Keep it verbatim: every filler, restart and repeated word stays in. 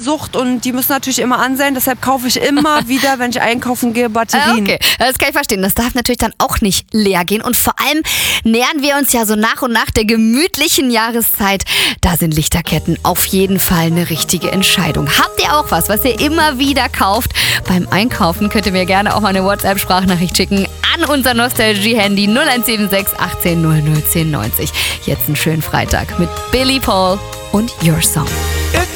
Sucht und die müssen natürlich immer an sein. Deshalb kaufe ich immer wieder, wenn ich einkaufen gehe, Batterien. Okay, das kann ich verstehen. Das darf natürlich dann auch nicht leer gehen. Und vor allem nähern wir uns ja so nach und nach der gemütlichen Jahreszeit. Da sind Lichterketten auf jeden Fall eine richtige Entscheidung. Habt ihr auch was, was ihr immer wieder kauft? Beim Einkaufen könnt ihr mir gerne auch mal eine WhatsApp-Sprachnachricht schicken an unser Nostalgie-Handy null eins sieben sechs achtzehn null null zehn neunzig. Jetzt einen schönen Freitag mit Billy Paul und Your Song.